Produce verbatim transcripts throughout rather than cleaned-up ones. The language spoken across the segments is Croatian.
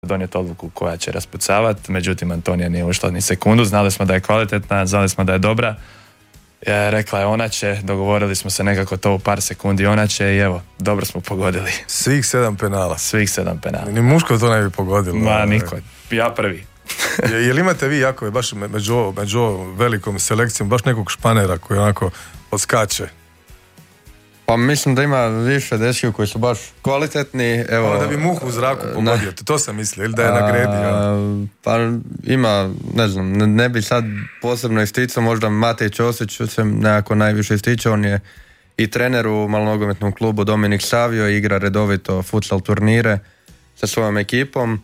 donijeti odluku koja će raspucavati, međutim Antonija nije ušla ni sekundu, znali smo da je kvalitetna, znali smo da je dobra. Je, rekla je ona će, dogovorili smo se nekako to u par sekundi, ona će i evo, dobro smo pogodili. Svih sedam penala. Svih sedam penala. Ni muško to ne bi pogodilo. Ma niko, ja prvi. je, je li imate vi jako, baš među ovom, među ovom velikom selekcijom, baš nekog španera koji onako odskače? Pa mislim da ima više dečki koji su baš kvalitetni. Evo, ono da bi muhu u zraku pogodio, to sam mislio, ili da je nagredio? Pa ima, ne znam, ne, ne bi sad posebno isticao, možda Matej Ćosić se nekako najviše ističe, on je i trener u malonogometnom klubu Dominik Savio, igra redovito futsal turnire sa svojom ekipom.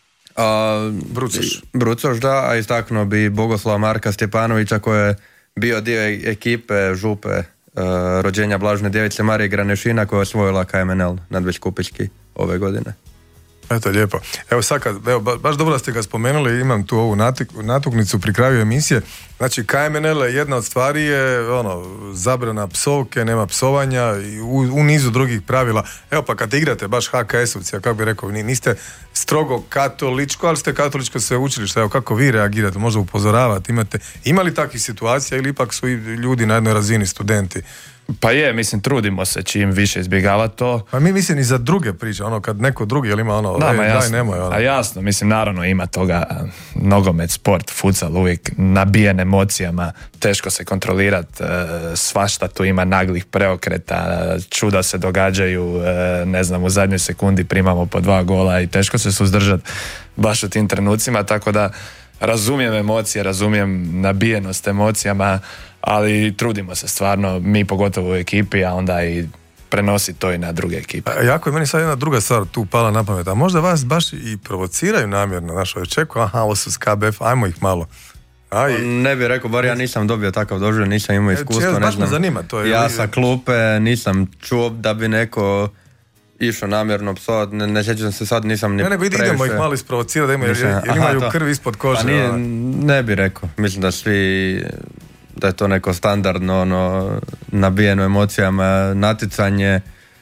A, Brucoš. Brucoš, da, a istaknuo bi Bogoslava Marka Stjepanovića koji je bio dio ekipe Župe uh, rođenja Blažene djevice Marije Granešina koja je osvojila K M N L nadvečkupički ove godine. Eto, lijepo. Evo sad, kad, evo, baš dobro da ste ga spomenuli, imam tu ovu natuk, natuknicu pri kraju emisije. Znači, K M N L je jedna od stvari je, ono, zabrana psovke, nema psovanja i u, u nizu drugih pravila. Evo, pa kad igrate baš H K S-ovci, a kako bi rekao, niste strogo katoličko, ali ste katoličko sveučilište. Evo, kako vi reagirate, možda upozoravate, imate, ima li takvih situacija ili ipak su i ljudi na jednoj razini, studenti? Pa je, mislim, trudimo se čim više izbjegavati to. Pa mi mislim i za druge priče, ono kad neko drugi, jel ima ono, da, ej, jasno, daj nemoj. Ono. A jasno, mislim, naravno ima toga, nogomet, sport, futsal, uvijek nabijen emocijama, teško se kontrolirati, svašta tu ima naglih preokreta, čuda se događaju, ne znam, u zadnjoj sekundi primamo po dva gola i teško se suzdržati baš u tim trenucima, tako da razumijem emocije, razumijem nabijenost emocijama, ali trudimo se stvarno, mi pogotovo u ekipi, a onda i prenosi to i na druge ekipe. A, jako je meni sad jedna druga stvar tu pala na pamet, a možda vas baš i provociraju namjerno, znaš, očekuju, aha, ovo su s K B F, ajmo ih malo. A, i... Ne bih rekao, bar ja nisam dobio takav doživljaj, nisam imao iskustvo, e, ne baš znam. me zanima to. Je, ja sa klupe nisam čuo da bi neko išao namjerno psovat, ne, ne sjećam se sad, nisam ni ne, nego previše. idemo ih malo isprovocirati, da imaju, jer, jer imaju Aha, krv ispod kože. Pa nije, ne bih rekao, mislim da svi, da je to neko standardno, ono, nabijeno emocijama, naticanje,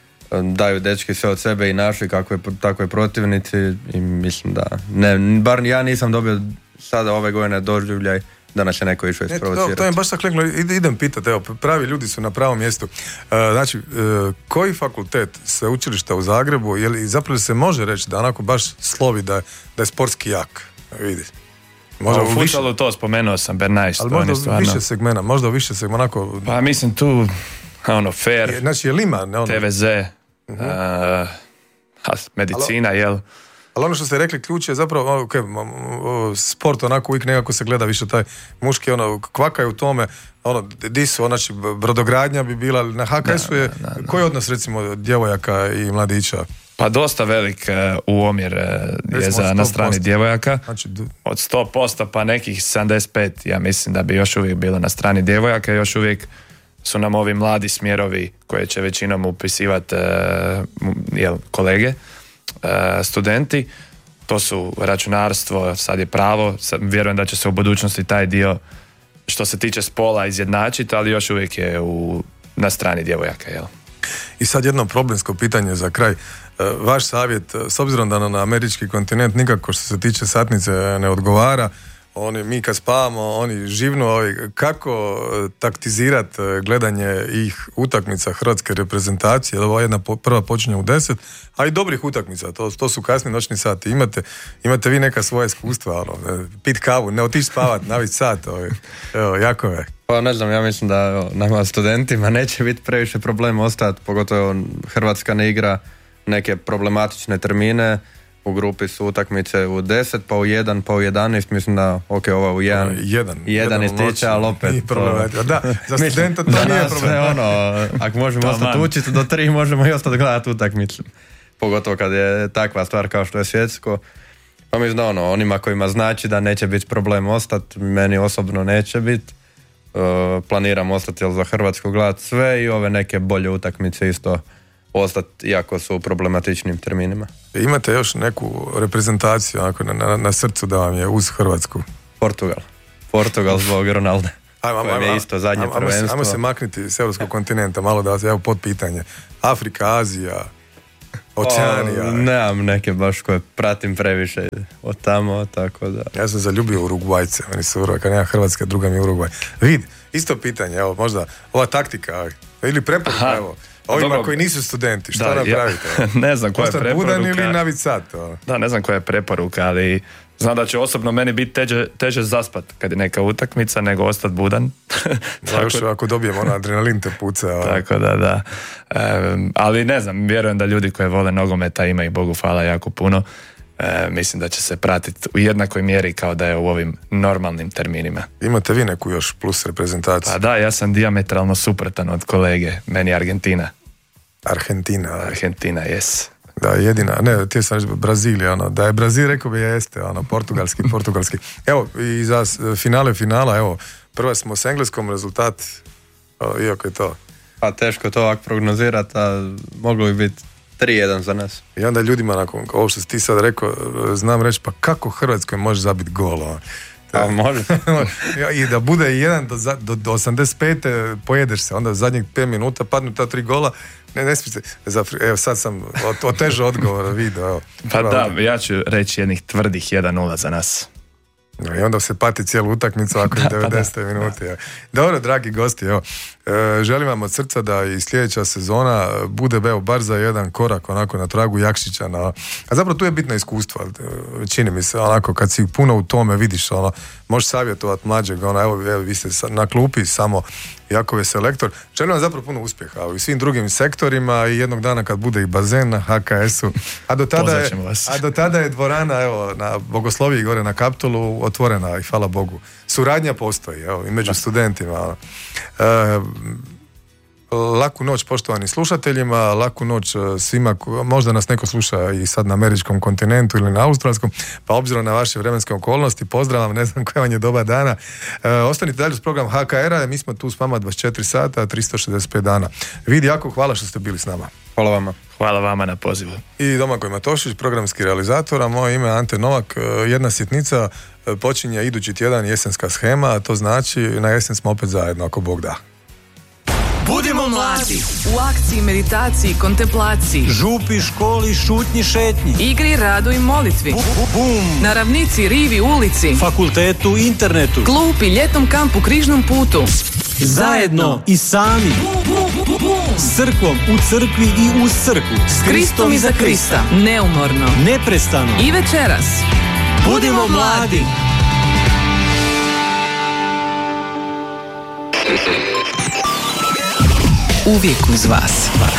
daju dečki sve od sebe i naši, kako je, tako je protivnici i mislim da, ne, bar ja nisam dobio sada ove godine doživljaj da nas je neko išao isprovocirati. To, to je baš tako leglo, idem pitati, evo, pravi ljudi su na pravom mjestu. Uh, znači, uh, koji fakultet sveučilišta u Zagrebu, je li zapravo se može reći da onako baš slovi da, da je sportski jak? Vidi. Možda u futsalu više... to spomenuo sam, Bernajs. Ali možda u stvarno... više segmena, možda u više segmena, onako... Pa mislim tu, ono, fair, je, znači, je li ima, ne, ono... T V Z, uh-huh. uh, medicina, Alo... jel... Ali ono što ste rekli, ključ je zapravo, ok, sport onako uvijek nekako se gleda više taj muški, ono, kvakaju u tome, ono, di su, znači, brodogradnja bi bila, na H K S-u je, da, da, da. Koji odnos, recimo, djevojaka i mladića? Pa dosta velik uh, u omjer uh, je za, na strani djevojaka, znači, d- od sto posto pa nekih sedamdeset pet, ja mislim da bi još uvijek bilo na strani djevojaka, još uvijek su nam ovi mladi smjerovi koje će većinom upisivati uh, jel, kolege, Uh, studenti, to su računarstvo, sad je pravo, sad vjerujem da će se u budućnosti taj dio što se tiče spola izjednačiti, ali još uvijek je u, na strani djevojaka, jel? I sad jedno problemsko pitanje za kraj. Uh, vaš savjet, s obzirom da na američki kontinent nikako što se tiče satnice ne odgovara, oni, mi kad spavamo, oni živno, ovi, kako taktizirati gledanje ih utakmica hrvatske reprezentacije, jer ova jedna prva počinje u deset, a i dobrih utakmica, to, to su kasni noćni sati. Imate, imate vi neka svoja iskustva, ono, pit kavu, ne otići spavati, naviti sat, ovi. Evo, jako je. Pa ne znam, ja mislim da nama studentima neće biti previše problema ostati, pogotovo Hrvatska ne igra neke problematične termine. U grupi su utakmice u deset, pa u jedan, pa u jedanaest, mislim da, ok, ova u jedan, jedan, jedan ističe, ali opet... To, da, za studenta to nije problem. Ono, ako možemo ostati učiti do tri, možemo i ostati gledati utakmicu. Pogotovo kad je takva stvar kao što je svjetsko. Pa mislim da ono, onima kojima znači da neće biti problem ostati, meni osobno neće biti. Uh, planiram ostati jel, za Hrvatsku gledati sve i ove neke bolje utakmice isto ostati, iako su u problematičnim terminima. Imate još neku reprezentaciju onako, na, na, na srcu da vam je uz Hrvatsku? Portugal. Portugal zbog Ronalda. Ajmo, ajmo, je isto zadnje ajmo, prvenstvo. Ajmo se makniti s europskog kontinenta, malo da vas evo pod pitanje. Afrika, Azija. Oceanija. O, nemam neke baš koje pratim previše od tamo, tako da... Ja sam zaljubio Urugvajce, oni su Urugvaj, kad nema Hrvatska, druga mi je Urugvaj. Vid, isto pitanje, evo, možda, ova taktika, ili preporuka, evo, ovima dobro, koji nisu studenti, šta da, napravite? Ja, ne znam koja je preporuka. Budan ili navit sat? Da, ne znam koja je preporuka, ali znam da će osobno meni biti teže, teže zaspat kad je neka utakmica nego ostati budan. Još ako dobijemo ono adrenalin te puca. Ali. Tako da, da. E, ali ne znam, vjerujem da ljudi koji vole nogometa ima i Bogu hvala jako puno. E, mislim da će se pratiti u jednakoj mjeri kao da je u ovim normalnim terminima. Imate vi neku još plus reprezentaciju? Pa da, ja sam dijametralno suprotan od kolege. Meni je Argentina. Argentina. Argentina, jes. Da, jedina, ne, ti sam reći Brazilija, ono, da je Brazil, rekao bi jeste, ono, portugalski, portugalski. Evo, i za finale finala, evo, prva smo s engleskom, rezultat, o, iako je to. Pa teško to ovak prognozirati, a moglo bi biti tri jedan za nas. I onda ljudima, nakon ovo što si ti sad rekao, znam reći, pa kako Hrvatskoj može zabiti gol, ono? A može. I da bude jedan do, do, do osamdeset pete pojedeš se, onda zadnjih pet minuta padnu ta tri gola. Ne, ne smijete. Evo sad sam otežao odgovor video. Evo. Pa da, ja ću reći jednih tvrdih jedan nula za nas. No, i onda se pati cijelu utakmicu ako je devedeset minuti. Ja. Dobro, dragi gosti, evo, e, želim vam od srca da i sljedeća sezona bude evo, bar za jedan korak onako na tragu Jakšića. Na, a zapravo tu je bitno iskustvo. Čini mi se, onako, kad si puno u tome vidiš, ono, možeš savjetovati mlađeg, ono, evo, evo, vi ste na klupi samo Jakov je selektor. Želim vam zapravo puno uspjeha u svim drugim sektorima i jednog dana kad bude i bazen na ha ka esu. A do tada je, a do tada je dvorana evo, na Bogosloviji gore na Kaptolu otvorena i hvala Bogu. Suradnja postoji evo, i među studentima. E, laku noć poštovani slušateljima, laku noć svima, možda nas neko sluša i sad na američkom kontinentu ili na australskom, pa obzirom na vaše vremenske okolnosti, pozdravam, ne znam koja vam je doba dana. E, ostanite dalje uz program ha ka era, mi smo tu s vama dvadeset četiri sata, tristo šezdeset pet dana. Vidi, jako hvala što ste bili s nama. Hvala vama. Hvala vama na pozivu. I Domagoj Matošić, programski realizator, a moje ime je Ante Novak. Jedna sitnica, počinje idući tjedan jesenska shema, a to znači na jesen smo opet zajedno, ako Bog da. Budimo mladi. U akciji, meditaciji, kontemplaciji. Župi, školi, šutnji, šetnji. Igri, radu i molitvi. Bum. Na ravnici, rivi, ulici. Fakultetu, internetu. Klupi, ljetnom kampu, križnom putu. Zajedno i sami. S crkvom, u crkvi i uz crkvu. S Kristom i za Krista. Neumorno. Neprestano. I večeras. Budimo mladi. Uvijek uz vas.